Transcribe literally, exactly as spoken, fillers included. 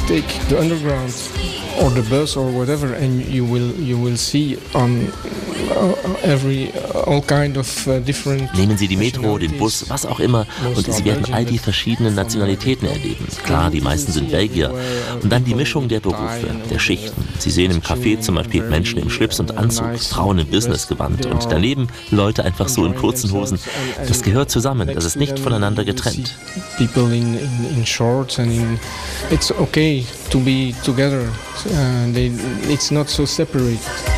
take the underground or the bus or whatever, and you will you will see on uh, every all kind of uh, different. Nehmen Sie die Metro, den Bus, was auch immer, und Sie werden all die verschiedenen Nationalitäten erleben. Klar, die meisten sind Belgier. Und dann die Mischung der Berufe, der Schichten. Sie sehen im Café zum Beispiel Menschen im Schlips und Anzug, Frauen im Businessgewand und daneben Leute einfach so in kurzen Hosen. Das gehört zusammen, das ist nicht voneinander getrennt. People in, in, in shorts and in, it's okay to be together. Uh, they, it's not so separated.